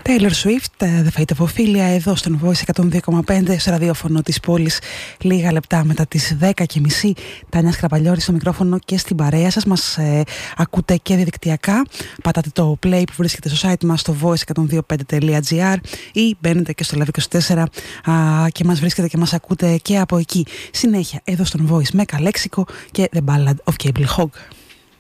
Taylor Swift, The Fate of Ophelia, εδώ στον Voice 102,5 στο ραδιόφωνο της πόλης, λίγα λεπτά μετά τις 10:30. Τάνια Σκραπαλιώρη στο μικρόφωνο και στην παρέα σας. Μας ακούτε και διαδικτυακά. Πατάτε το play που βρίσκεται στο site μας στο voice102.5.gr ή μπαίνετε και στο Live24 και μας βρίσκετε και μας ακούτε και από εκεί. Συνέχεια εδώ στον Voice με Καλέξικο και The Ballad of Cable Hog.